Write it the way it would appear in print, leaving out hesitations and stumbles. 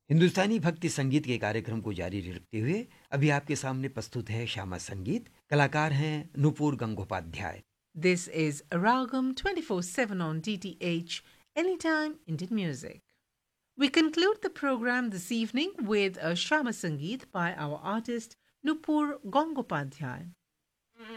हिंदुस्तानी भक्ति संगीत के कार्यक्रम को जारी रखते हुए अभी आपके सामने प्रस्तुत है श्यामा संगीत। कलाकार हैं Nupur Gangopadhyay. This is Ragam 24/7 on DTH, Anytime Indian Music. We conclude the program this evening with a Shama Sangeet by our artist Nupur Gongopadhyay.